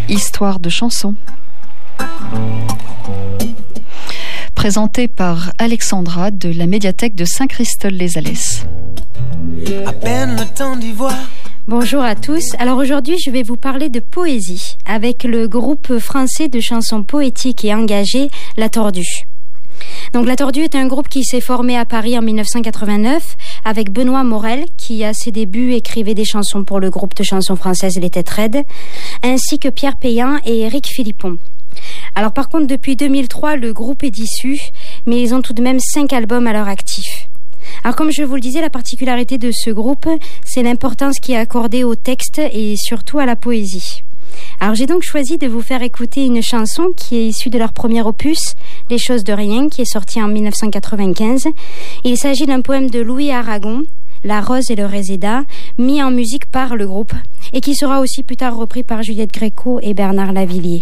Histoire de chansons. Présenté par Alexandra de la médiathèque de Saint-Christol-les-Alès. À peine le temps d'y voir. Bonjour à tous. Alors aujourd'hui, je vais vous parler de poésie avec le groupe français de chansons poétiques et engagées, La Tordue. Donc La Tordue est un groupe qui s'est formé à Paris en 1989 avec Benoît Morel qui à ses débuts écrivait des chansons pour le groupe de chansons françaises Les Têtes Raides, ainsi que Pierre Payan et Éric Philippon. Alors par contre depuis 2003 le groupe est dissous, mais ils ont tout de même 5 albums à leur actif. Alors comme je vous le disais, la particularité de ce groupe, c'est l'importance qui est accordée au texte et surtout à la poésie. Alors j'ai donc choisi de vous faire écouter une chanson qui est issue de leur premier opus, Les choses de rien, qui est sorti en 1995. Il s'agit d'un poème de Louis Aragon, La Rose et le Réséda, mis en musique par le groupe et qui sera aussi plus tard repris par Juliette Gréco et Bernard Lavilliers.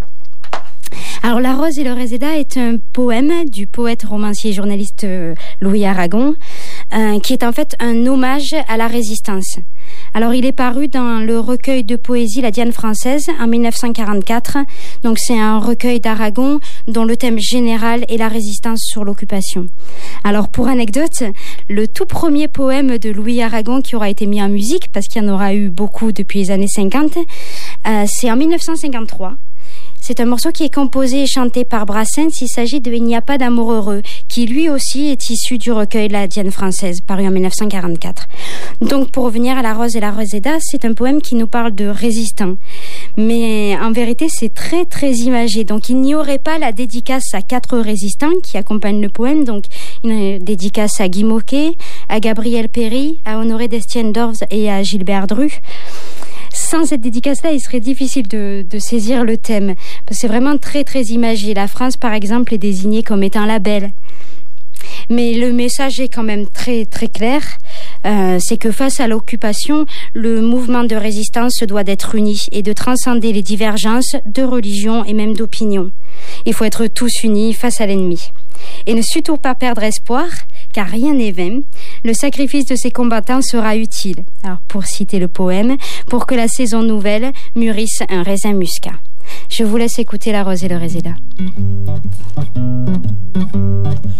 Alors La Rose et le Réséda est un poème du poète, romancier et journaliste Louis Aragon, qui est en fait un hommage à la résistance. Alors il est paru dans le recueil de poésie La Diane française en 1944. Donc c'est un recueil d'Aragon dont le thème général est la résistance sur l'occupation. Alors pour anecdote, le tout premier poème de Louis Aragon qui aura été mis en musique, parce qu'il y en aura eu beaucoup depuis les années 50, c'est en 1953. C'est un morceau qui est composé et chanté par Brassens. Il s'agit de Il n'y a pas d'amour heureux, qui lui aussi est issu du recueil La Diane française, paru en 1944. Donc pour revenir à La Rose et la Réséda, c'est un poème qui nous parle de résistants. Mais en vérité, c'est très très imagé. Donc il n'y aurait pas la dédicace à 4 résistants qui accompagnent le poème. Donc une dédicace à Guy Môquet, à Gabriel Péry, à Honoré d'Estienne-d'Orves et à Gilbert Dru. Sans cette dédicace-là, il serait difficile de saisir le thème. Parce que c'est vraiment très très imagé. La France, par exemple, est désignée comme étant la belle. Mais le message est quand même très très clair. C'est que face à l'occupation, le mouvement de résistance se doit d'être uni et de transcender les divergences de religion et même d'opinion. Il faut être tous unis face à l'ennemi. Et ne surtout pas perdre espoir, car rien n'est vain. Le sacrifice de ces combattants sera utile. Alors, pour citer le poème, pour que la saison nouvelle mûrisse un raisin muscat. Je vous laisse écouter La Rose et le Réséda.